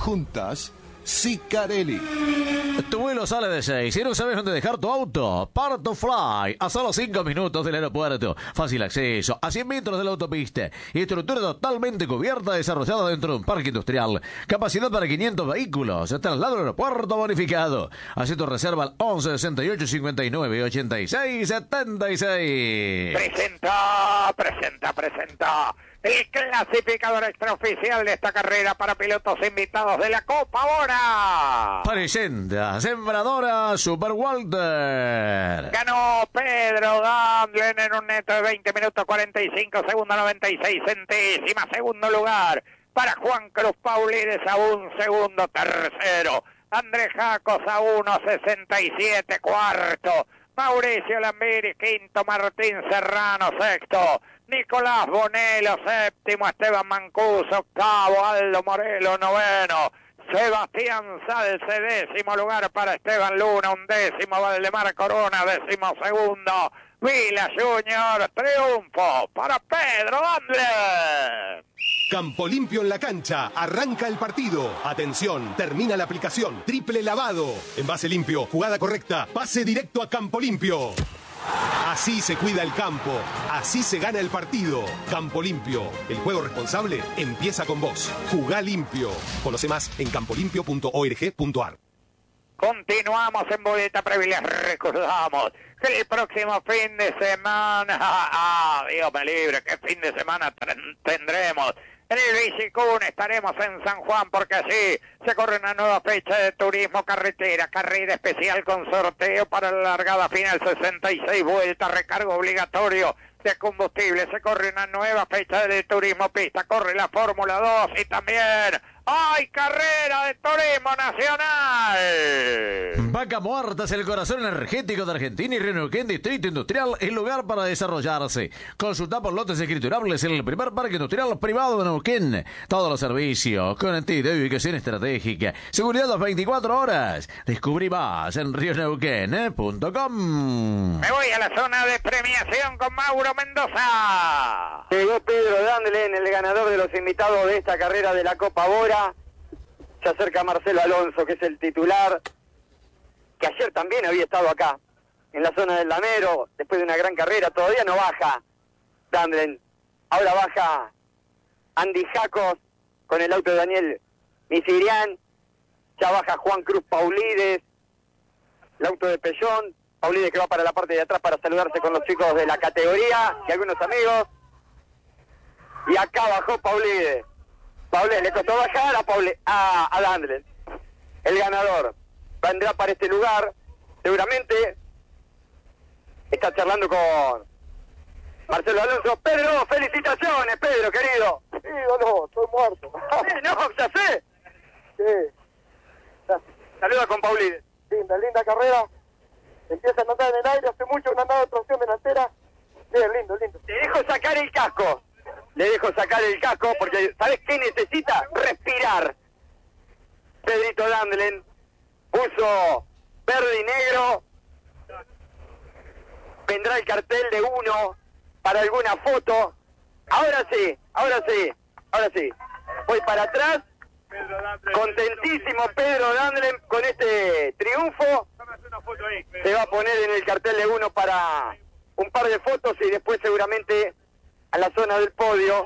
Juntas, Sicarelli. Tu vuelo sale de 6 y no sabes dónde dejar tu auto. Parto Fly, a solo 5 minutos del aeropuerto. Fácil acceso, a 100 metros de la autopista. Estructura totalmente cubierta, desarrollada dentro de un parque industrial. Capacidad para 500 vehículos. Traslado al aeropuerto bonificado. Haz tu reserva al 11 68 59 86 76. Presenta. El clasificador extraoficial de esta carrera para pilotos invitados de la Copa Bora. Presenta Sembradora Super Walter. Ganó Pedro Dandlen en un neto de 20 minutos 45 segundos 96 centésimas. Segundo lugar para Juan Cruz Paulides a un segundo. Tercero, Andrés Jacos a 1.67. Cuarto, Mauricio Lambiri. Quinto, Martín Serrano. Sexto, Nicolás Bonello. Séptimo, Esteban Mancuso. Octavo, Aldo Morelo. Noveno, Sebastián Salce. Décimo lugar para Esteban Luna. Undécimo, Valdemar Corona. Décimo segundo, Vila Junior. Triunfo para Pedro Dandlen. Campo Limpio en la cancha. Arranca el partido. Atención, termina la aplicación. Triple lavado. Envase limpio, jugada correcta, pase directo a Campo Limpio. Así se cuida el campo. Así se gana el partido. Campo Limpio. El juego responsable empieza con vos. Jugá limpio. Conoce más en campolimpio.org.ar. Continuamos en Boleta Previa. Recordamos que el próximo fin de semana, Dios me libre, ¿qué fin de semana tendremos? En el Bicicún estaremos en San Juan porque así se corre una nueva fecha de turismo carretera, carrera especial con sorteo para la largada final, 66 vueltas, recargo obligatorio de combustible. Se corre una nueva fecha de turismo pista, corre la Fórmula 2 y también ¡hay carrera de turismo nacional! Vaca Muerta es el corazón energético de Argentina y Río Neuquén Distrito Industrial, el lugar para desarrollarse. Consulta por lotes escriturables en el primer parque industrial privado de Neuquén. Todos los servicios, conectividad y ubicación estratégica, seguridad las 24 horas. Descubrí más en rioneuquén.com. Me voy a la zona de premiación con Mauro Mendoza. Llegó Pedro Dandlen, el ganador de los invitados de esta carrera de la Copa Bora. Se acerca Marcelo Alonso, que es el titular, que ayer también había estado acá, en la zona del Lamero, después de una gran carrera. Todavía no baja Dandlen. Ahora baja Andy Jacos con el auto de Daniel Misirian. Ya baja Juan Cruz Paulides, el auto de Pellón. Paulides que va para la parte de atrás para saludarse con los chicos de la categoría y algunos amigos. Y acá bajó Paulides. Paulides le costó bajar a Dandlen. El ganador vendrá para este lugar. Seguramente está charlando con Marcelo Alonso. Pedro, felicitaciones, Pedro, querido. Sí, no, estoy muerto. No, ya sé. Sí, Saluda con Paulides. linda carrera. Empieza a andar en el aire, hace mucho que no andaba de tracción delantera. Bien, lindo. Le dejo sacar el casco. Porque ¿sabes qué necesita? Respirar. Pedrito Dandlen puso verde y negro. Vendrá el cartel de uno para alguna foto. Ahora sí. Voy para atrás. Contentísimo Pedro Dandlen con este triunfo. Se va a poner en el cartel de uno para un par de fotos y después seguramente a la zona del podio.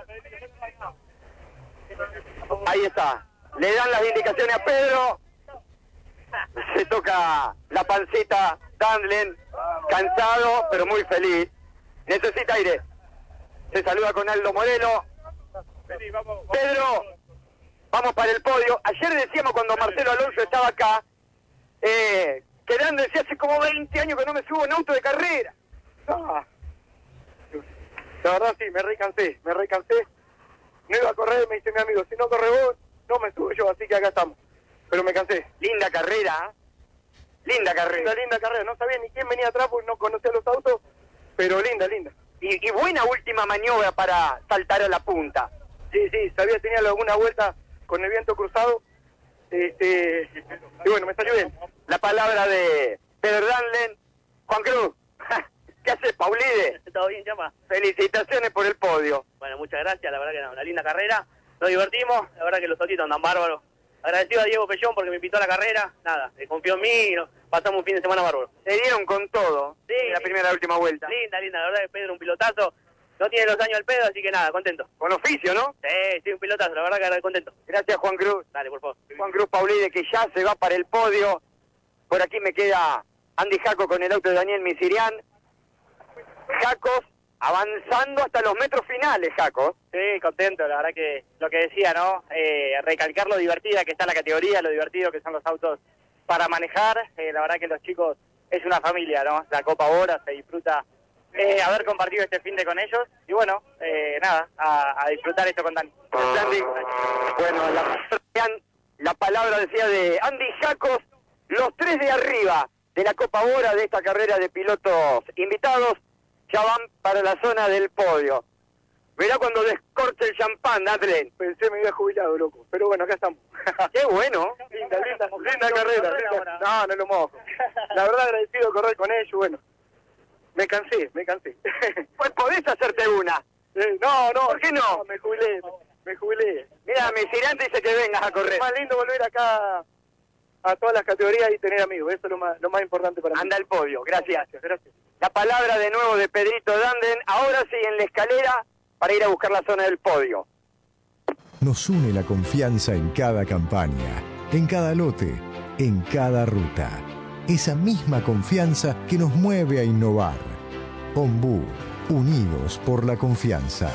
Ahí está. Le dan las indicaciones a Pedro. Se toca la pancita Dandlen, cansado pero muy feliz. Necesita aire. Se saluda con Aldo Morelo. Pedro, vamos para el podio. Ayer decíamos cuando Marcelo Alonso estaba acá, que Dandlen decía hace como 20 años que no me subo en auto de carrera. La verdad sí, me recansé. No iba a correr, me dice mi amigo, si no corre vos, no me subo yo, así que acá estamos. Pero me cansé. Linda carrera, Linda carrera. Linda carrera, no sabía ni quién venía atrás porque no conocía los autos, pero linda. Y buena última maniobra para saltar a la punta. Sí, sabía, tenía alguna vuelta con el viento cruzado. Y bueno, me salió bien. La palabra de Pedro Dandlen. Juan Cruz, ¿qué haces, Paulides? Todo bien, llama. Felicitaciones por el podio. Bueno, muchas gracias, la verdad que una linda carrera. Nos divertimos, la verdad que los autitos andan bárbaros. agradecido a Diego Pellón porque me invitó a la carrera, nada, confió en mí y pasamos un fin de semana bárbaro. Se dieron con todo Sí, en la primera y la última vuelta. Linda, la verdad que Pedro un pilotazo, no tiene los años al pedo, así que nada, contento. Con oficio, ¿no? Sí, un pilotazo, la verdad que contento. Gracias, Juan Cruz. Dale, por favor. Juan Cruz Paulide, que ya se va para el podio. Por aquí me queda Andy Jaco con el auto de Daniel Misirian. Jacos avanzando hasta los metros finales, Jacos. Sí, contento, la verdad que lo que decía, ¿no? Recalcar lo divertida que está la categoría, lo divertido que son los autos para manejar. La verdad que los chicos es una familia, ¿no? La Copa Bora se disfruta haber compartido este fin de con ellos. Y bueno, nada, a disfrutar esto con Dani. Gracias, Andy. Bueno, la palabra decía de Andy Jacos, los tres de arriba de la Copa Bora de esta carrera de pilotos invitados ya van para la zona del podio. Verá cuando descorche el champán, Adlen. Pensé me había jubilado, loco. Pero bueno, acá estamos. Qué bueno. Linda carrera. No lo mojo. La verdad agradecido de correr con ellos, bueno. Me cansé. Pues podés hacerte una. No. ¿Por qué no? Me jubilé. Mira, Misirian dice que vengas a correr. Es más lindo volver acá a todas las categorías y tener amigos. Eso es lo más importante para mí. Anda al podio, gracias. Gracias. La palabra de nuevo de Pedrito Danden, ahora sí en la escalera para ir a buscar la zona del podio. Nos une la confianza en cada campaña, en cada lote, en cada ruta. Esa misma confianza que nos mueve a innovar. Ombú, unidos por la confianza.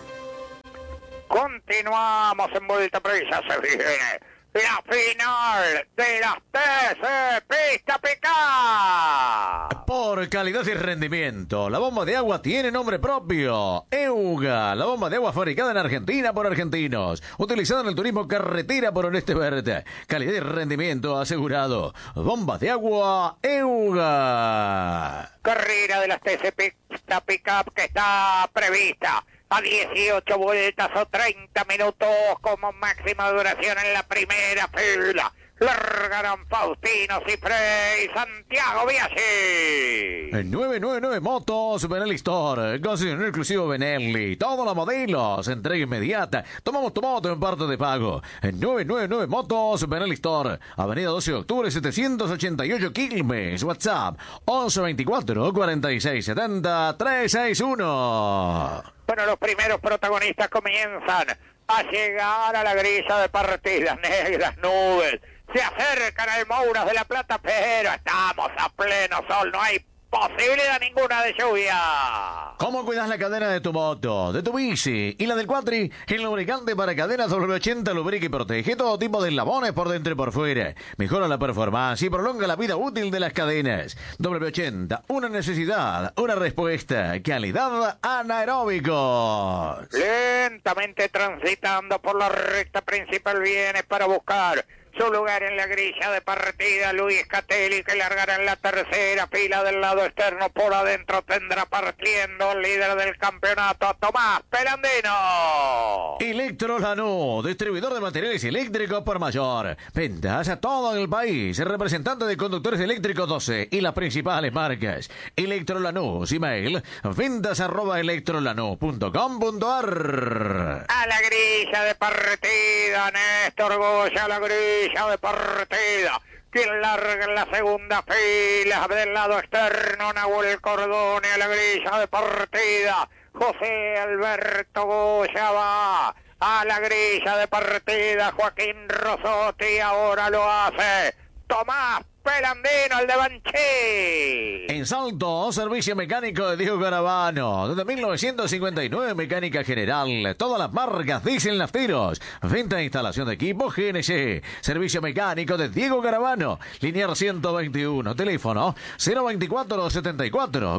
Continuamos en vuelta, pero ya se viene la final de las TC Pista PK. Por calidad y rendimiento, la bomba de agua tiene nombre propio. EUGA, la bomba de agua fabricada en Argentina por argentinos, utilizada en el turismo carretera por Oeste Verde. Calidad y rendimiento asegurado. Bomba de agua EUGA. Carrera de las TC Pista Pickup que está prevista a 18 vueltas o 30 minutos como máxima duración en la primera fila. Largarán Faustino Cifre y Santiago Biaggi. En 999 Motos Benelli Store, concesionario exclusivo Benelli, todos los modelos, entrega inmediata, tomamos tu moto en parte de pago. En 999 Motos Benelli Store, avenida 12 de octubre 788 Quilmes, WhatsApp 1124 46 70 361. Bueno, los primeros protagonistas comienzan a llegar a la grilla de partida. Negras nubes se acercan al Mouras de la Plata, pero estamos a pleno sol, no hay posibilidad ninguna de lluvia. ¿Cómo cuidas la cadena de tu moto, de tu bici y la del cuatri? El lubricante para cadenas W80 lubrica y protege todo tipo de eslabones por dentro y por fuera. Mejora la performance y prolonga la vida útil de las cadenas. W80, una necesidad, una respuesta. Calidad anaeróbicos. Lentamente transitando por la recta principal viene para buscar su lugar en la grilla de partida Luis Catelli, que largará en la tercera fila del lado externo. Por adentro tendrá partiendo el líder del campeonato, Tomás Pelandino. Electro Lanús, distribuidor de materiales eléctricos por mayor. Ventas a todo el país. Representante de conductores eléctricos 12 y las principales marcas. Electro Lanús, email ventas@electrolanús.com.ar. A la grilla de partida, Néstor Goya, a la grilla de partida. Quien larga en la segunda fila del lado externo, Nahuel Cordone, a la grilla de partida. José Alberto Goya va a la grilla de partida. Joaquín Rosotti ahora lo hace Tomás Pelandino, el de Banchí. En Salto, servicio mecánico de Diego Garavano. Desde 1959, mecánica general. Todas las marcas dicen nafteros. Venta e instalación de equipos GNC. Servicio mecánico de Diego Garavano. Linear 121. Teléfono 024 74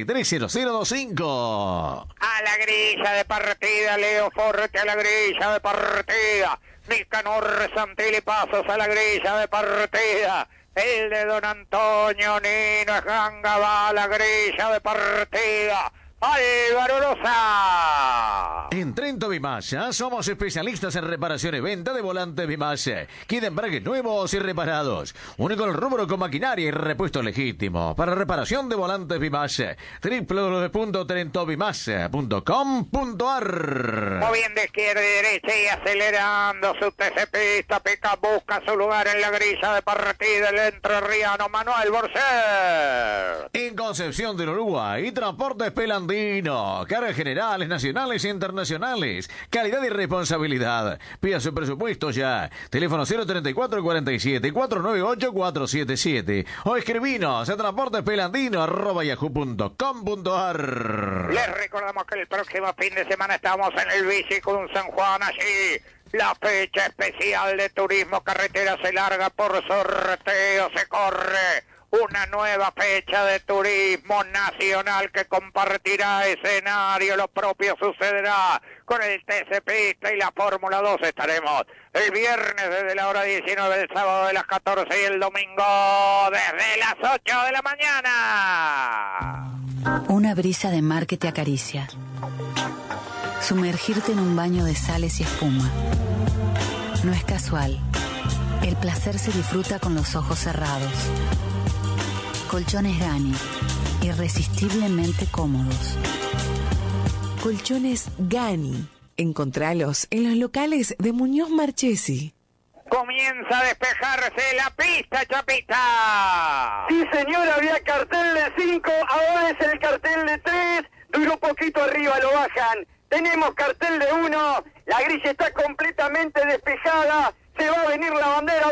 430025. A la grilla de partida, Leo Forte a la grilla de partida. Nicanor Santilli Pasos a la grilla de partida. El de don Antonio Nino Esganga va a la grilla de partida. Álvaro Rosa. En Trento Vimasa somos especialistas en reparación y venta de volantes Vimasa. Queda embragues nuevos y reparados. Único el rubro con maquinaria y repuesto legítimo. Para reparación de volantes Vimasa. www.trentovimasa.com.ar. Moviendo izquierda y derecha y acelerando su TCPista. Pica, busca su lugar en la grilla de partida. El entrerriano Manuel Borser. En Concepción del Uruguay, Transportes Pelandino. Cargas generales, nacionales e internacionales. Calidad y responsabilidad. Pida su presupuesto ya. Teléfono 034 47 498 477. O escribinos a transportespelandino@yahoo.com.ar. Les recordamos que el próximo fin de semana estamos en el Bicicum San Juan, allí. La fecha especial de turismo carretera se larga por sorteo, se corre una nueva fecha de turismo nacional que compartirá escenario. Lo propio sucederá con el TC Pista y la Fórmula 2. Estaremos el viernes desde la hora 19, el sábado de las 14 y el domingo desde las 8 de la mañana. Una brisa de mar que te acaricia. Sumergirte en un baño de sales y espuma. No es casual. El placer se disfruta con los ojos cerrados. Colchones Gani, irresistiblemente cómodos. Colchones Gani. Encontralos en los locales de Muñoz Marchesi. Comienza a despejarse la pista, Chapita. Sí, señor, había cartel de 5, ahora es el cartel de 3. Duró poquito arriba, lo bajan. Tenemos cartel de 1, la grilla está completamente despejada. Se va a venir la bandera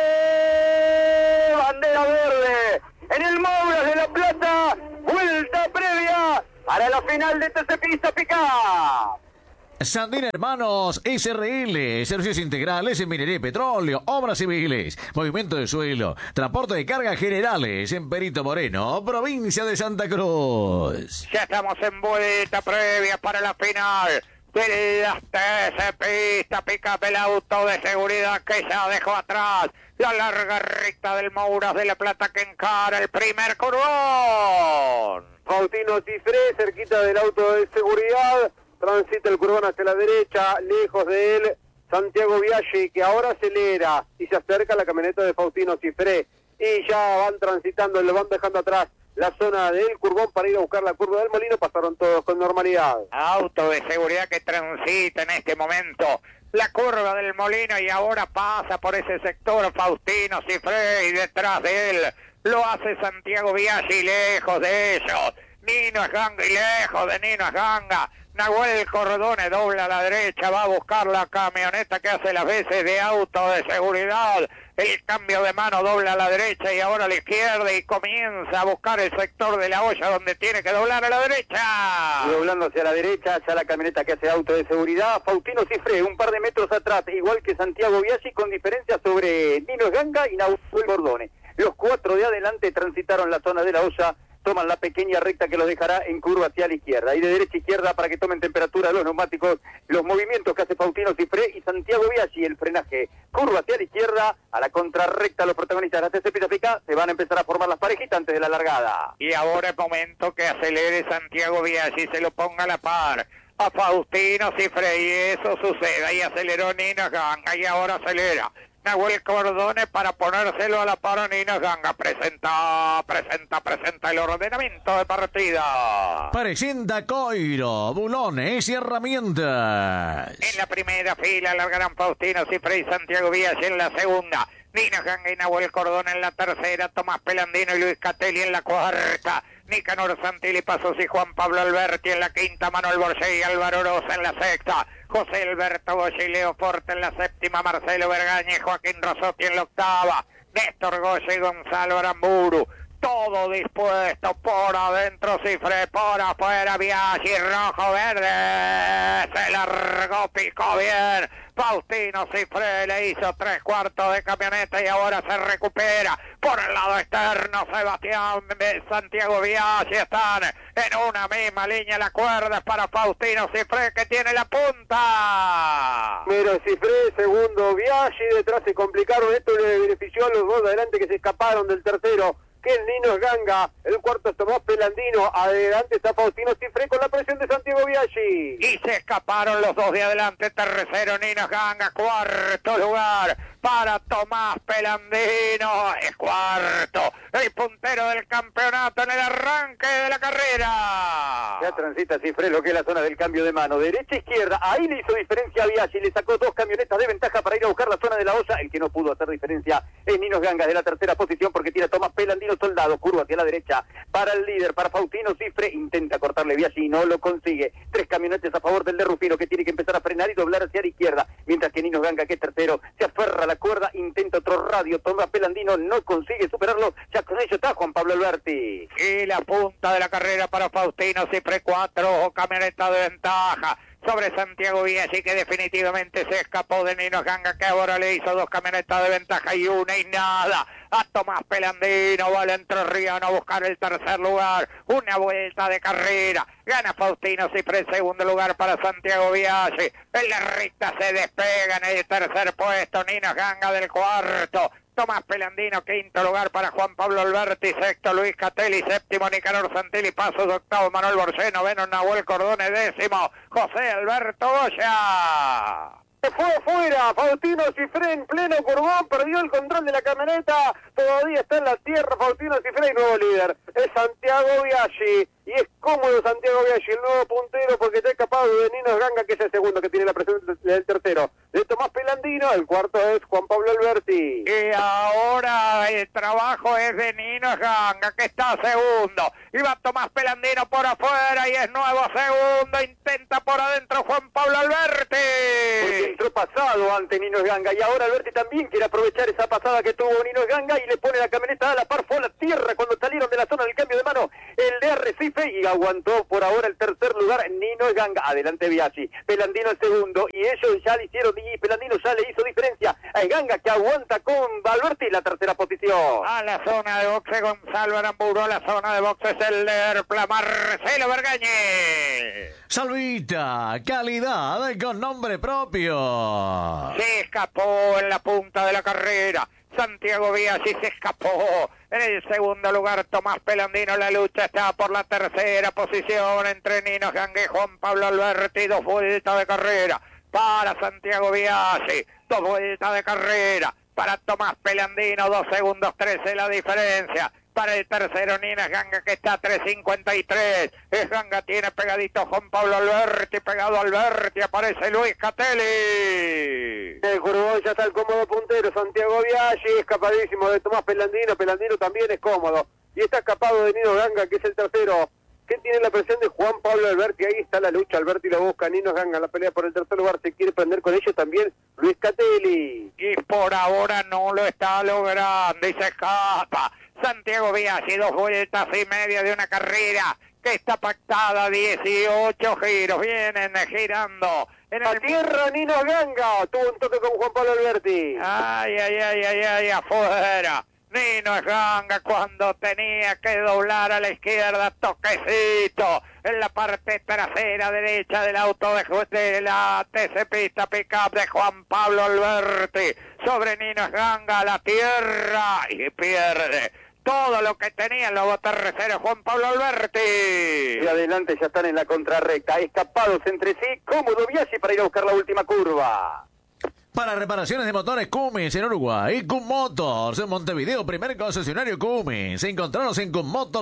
verde. Bandera verde. En el Moura de La Plata, vuelta previa para la final de TC Pista Pica. Sandín Hermanos SRL, servicios integrales en minería y petróleo, obras civiles, movimiento de suelo, transporte de cargas generales en Perito Moreno, provincia de Santa Cruz. Ya estamos en vuelta previa para la final de las TC Pista Pica, el auto de seguridad que ya dejó atrás la larga recta del Mouras de La Plata que encara el primer curvón. Faustino Cifré, cerquita del auto de seguridad. Transita el curvón hacia la derecha, lejos de él, Santiago Biaggi, que ahora acelera y se acerca a la camioneta de Faustino Cifré. Y ya van transitando, le van dejando atrás la zona del curvón para ir a buscar la curva del Molino. Pasaron todos con normalidad. Auto de seguridad que transita en este momento la curva del Molino y ahora pasa por ese sector Faustino Cifré y detrás de él lo hace Santiago Biaggi, lejos de ellos. Nino Esganga y lejos de Nino Esganga. Nahuel Cordone dobla a la derecha, va a buscar la camioneta que hace las veces de auto de seguridad. El cambio de mano, dobla a la derecha y ahora a la izquierda y comienza a buscar el sector de la olla donde tiene que doblar a la derecha. Y doblando hacia la derecha, ya la camioneta que hace auto de seguridad. Faustino Cifré, un par de metros atrás, igual que Santiago Biaggi, con diferencia sobre Nino Esganga y Nahuel Cordone. Los cuatro de adelante transitaron la zona de la olla, toman la pequeña recta que los dejará en curva hacia la izquierda. Y de derecha a izquierda para que tomen temperatura los neumáticos, los movimientos que hace Faustino Cifré y Santiago Biaggi, el frenaje. Curva hacia la izquierda, a la contrarrecta los protagonistas de la TC Pista se van a empezar a formar las parejitas antes de la largada. Y ahora es momento que acelere Santiago Biaggi, se lo ponga a la par a Faustino Cifré y eso sucede. Y aceleró Nino Esganga y ahora acelera Nahuel Cordone para ponérselo a la par a Nino Esganga. Presenta el ordenamiento de partida. Presenta Coiro, bulones y herramientas. En la primera fila largarán Faustino Cifré y Santiago Biaggi. En la segunda Nino Esganga y Nahuel Cordone. En la tercera Tomás Pelandino y Luis Catelli. En la cuarta Nicanor Santilli Pasos y Juan Pablo Alberti. En la quinta Manuel Borges y Álvaro Rosa. En la sexta José Alberto Goya y Leo Forte. En la séptima Marcelo Bergaña y Joaquín Rosotti. En la octava Néstor Goya y Gonzalo Aramburu. Todo dispuesto, por adentro Cifré, por afuera Biaggi, rojo verde, se largó, picó bien Faustino Cifré, le hizo 3/4 de camioneta y ahora se recupera por el lado externo. Sebastián Santiago Biaggi están en una misma línea, la cuerda es para Faustino Cifré que tiene la punta. Primero Cifré, segundo Biaggi, detrás se complicaron, esto le benefició a los dos de adelante que se escaparon del tercero. que es Ninos Ganga. El cuarto es Tomás Pelandino. Adelante está Faustino Cifré con la presión de Santiago Biaggi. Y se escaparon los dos de adelante. Tercero Ninos Ganga. Cuarto lugar para Tomás Pelandino. Es cuarto. El puntero del campeonato en el arranque de la carrera. Ya transita Cifré lo que es la zona del cambio de mano. Derecha, izquierda. Ahí le hizo diferencia a Biaggi. Le sacó dos camionetas de ventaja para ir a buscar la zona de la olla. El que no pudo hacer diferencia es Ninos Ganga de la tercera posición porque tiene a Tomás Pelandino Soldado. Curva hacia la derecha para el líder, para Faustino Cifré. Intenta cortarle Biaggi y no lo consigue. Tres camionetas a favor del de Rufino que tiene que empezar a frenar y doblar hacia la izquierda. Mientras que Ninos Ganga, que es tercero, se aferra a la cuerda. Intenta otro radio. Tomás Pelandino no consigue superarlo. Ya con ello está Juan Pablo Alberti. Y la punta de la carrera para Faustino Cifré. 4 camionetas de ventaja sobre Santiago Biaggi, que definitivamente se escapó de Ninos Ganga, que ahora le hizo 2 camionetas de ventaja y una y nada a Tomás Pelandino. Va el entrerriano a buscar el tercer lugar. Una vuelta de carrera. Gana Faustino Cifré, segundo lugar para Santiago Biaggi. En la recta se despega en el tercer puesto Ninos Ganga del cuarto. Tomás Pelandino, quinto lugar para Juan Pablo Alberti, sexto Luis Catelli, séptimo Nicanor Santilli, pasos, octavo Manuel Borcé, noveno Nahuel Cordone, décimo José Alberto Goya. Se fue afuera, Faustino Cifré en pleno curvón, perdió el control de la camioneta, todavía está en la tierra Faustino Cifré y nuevo líder. Es Santiago Biaggi, y es cómodo Santiago Biaggi, el nuevo puntero porque está escapado de Ninos Ganga, que es el segundo que tiene la presión del tercero. De Tomás Pelandino, el cuarto es Juan Pablo Alberti. Y ahora el trabajo es de Ninos Ganga, que está segundo. Y va Tomás Pelandino por afuera y es nuevo segundo. Intenta por adentro Juan Pablo Alberti. Porque entró pasado ante Ninos Ganga y ahora Alberti también quiere aprovechar esa pasada que tuvo Ninos Ganga y le pone la camioneta a la par. Fue a la tierra cuando salieron de la zona del cambio de mano el de Arrecife y aguantó por ahora el tercer lugar Ninos Ganga. Adelante Biaggi, Pelandino el segundo y ellos ya le hicieron y Pelandino ya le hizo diferencia a Ganga, que aguanta con Alberti la tercera posición. A la zona de boxe Gonzalo Aramburu, la zona de boxe es el Lerpla Marcelo Bergañe. Salvita, calidad con nombre propio. Se escapó en la punta de la carrera. Santiago Biaggi se escapó. En el segundo lugar Tomás Pelandino. La lucha está por la tercera posición entre Ninos Ganga y Juan Pablo Alberti. 2 vueltas de carrera para Santiago Biaggi. 2 vueltas de carrera para Tomás Pelandino. 2 segundos 13 la diferencia. Para el tercero Ninos Ganga, que está a 3.53. Ganga tiene pegadito Juan Pablo Alberti, pegado a Alberti, aparece Luis Catelli. El curvón ya está el cómodo puntero Santiago Biaggi, escapadísimo de Tomás Pelandino. Pelandino también es cómodo y está escapado de Ninos Ganga, que es el tercero, que tiene la presión de Juan Pablo Alberti. Ahí está la lucha, Alberti lo busca, Ninos Ganga la pelea por el tercer lugar, se quiere prender con ellos también Luis Catelli. Y por ahora no lo está logrando y se escapa Santiago Biaggi. 2 vueltas y media de una carrera que está pactada, 18 giros, vienen girando. En a tierra Ninos Ganga, tuvo un toque con Juan Pablo Alberti. Ay, afuera. Ninos Ganga cuando tenía que doblar a la izquierda, toquecito en la parte trasera derecha del auto de la TC Pista Pickup de Juan Pablo Alberti sobre Ninos Ganga a la tierra y pierde todo lo que tenía el lobo tercero Juan Pablo Alberti. Y adelante ya están en la contrarrecta, escapados entre sí, cómodo Biaggi para ir a buscar la última curva. Para reparaciones de motores Cummins en Uruguay, Cum Motors en Montevideo, primer concesionario Cummins. Encontraros en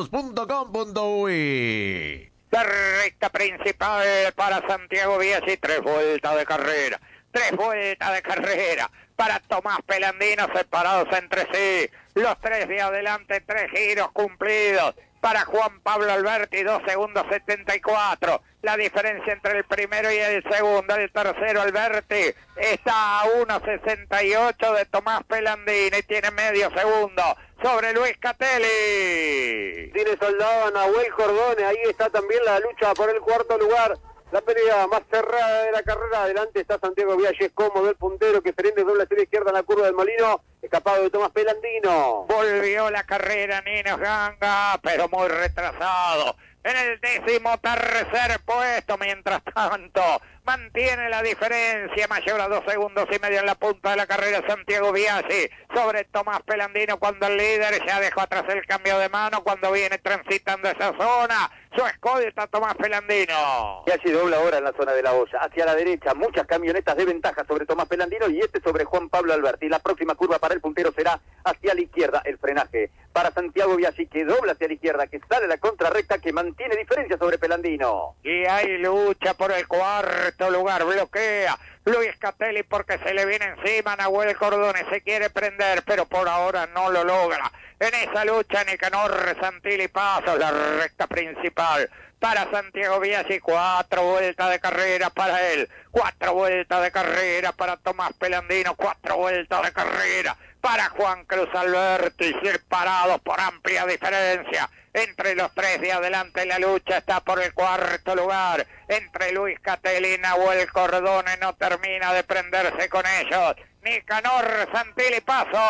cummotors.com.uy. La recta principal para Santiago Biaggi, 3 vueltas de carrera. 3 vueltas de carrera para Tomás Pelandino, separados entre sí. Los 3 de adelante, 3 giros cumplidos. Para Juan Pablo Alberti, 2 segundos 74. La diferencia entre el primero y el segundo. El tercero, Alberti, está a 1.68 de Tomás Pelandino y tiene medio segundo sobre Luis Catelli. Tiene soldado a Nahuel Cordone, ahí está también la lucha por el cuarto lugar. La pelea más cerrada de la carrera. Adelante está Santiago Biaggi, es cómodo el puntero que prende doble hacia la izquierda en la curva del Molino. Escapado de Tomás Pelandino. Volvió la carrera Ninos Ganga, pero muy retrasado. en el 13º puesto. Mientras tanto, mantiene la diferencia mayor a 2 segundos y medio en la punta de la carrera Santiago Biaggi sobre Tomás Pelandino, cuando el líder ya dejó atrás el cambio de mano, cuando viene transitando esa zona. Su escolta Tomás Pelandino. Biaggi dobla ahora en la zona de la olla. Hacia la derecha, muchas camionetas de ventaja sobre Tomás Pelandino y sobre Juan Pablo Alberti. La próxima curva para el puntero será hacia la izquierda. El frenaje para Santiago Biaggi, que dobla hacia la izquierda, que sale a la contrarrecta, que mantiene diferencia sobre Pelandino. Y hay lucha por el cuarto lugar. Bloquea Luis Catelli porque se le viene encima. Nahuel Cordone se quiere prender, pero por ahora no lo logra. En esa lucha, Nicanor Santilli Pasos, la recta principal para Santiago Biaggi. 4 vueltas de carrera para él, 4 vueltas de carrera para Tomás Pelandino, 4 vueltas de carrera para Juan Cruz Alberti, separados por amplia diferencia. Entre los tres de adelante la lucha está por el cuarto lugar. Entre Luis Catelli y Nahuel Cordone, no termina de prenderse con ellos. Nicanor Santilli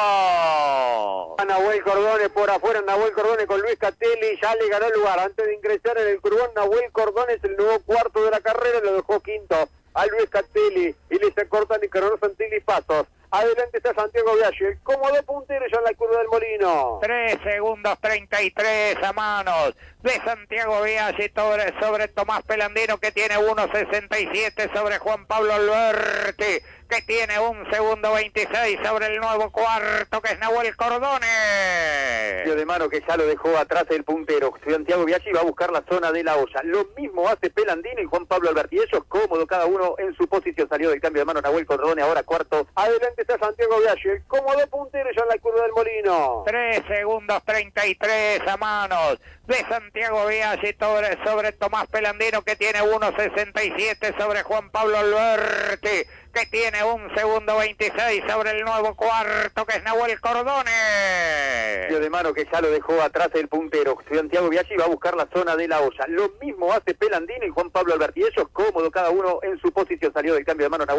Paso. Nahuel Cordone por afuera, Nahuel Cordone con Luis Catelli, ya le ganó el lugar. Antes de ingresar en el curbón, Nahuel Cordone es el nuevo cuarto de la carrera, lo dejó quinto a Luis Catelli y le se corta Nicanor Santilli Pasos. Adelante está Santiago Biaggi, el cómodo puntero ya en la curva del Molino. 3 segundos 33 a manos de Santiago Biaggi sobre Tomás Pelandino, que tiene 1.67 sobre Juan Pablo Alberti, que tiene 1 segundo 26 sobre el nuevo cuarto, que es Nahuel Cordone. De mano que ya lo dejó atrás el puntero. Santiago Biaggi va a buscar la zona de la olla. Lo mismo hace Pelandino y Juan Pablo Alberti. Ellos cómodo, cada uno en su posición. Salió del cambio de mano Nahuel Cordone, ahora cuarto. Adelante está Santiago Biaggi, el cómodo puntero ya en la curva del Molino. 3 segundos 33 a manos de Santiago Biaggi sobre Tomás Pelandino, que tiene 1.67 sobre Juan Pablo Alberti, que tiene 1 segundo 26 sobre el nuevo cuarto, que es Nahuel Cordone. De mano que ya lo dejó atrás el puntero. Santiago Biaggi va a buscar la zona de la olla. Lo mismo hace Pelandino y Juan Pablo Alberti. Ellos cómodo, cada uno en su posición. Salió del cambio de mano Nahuel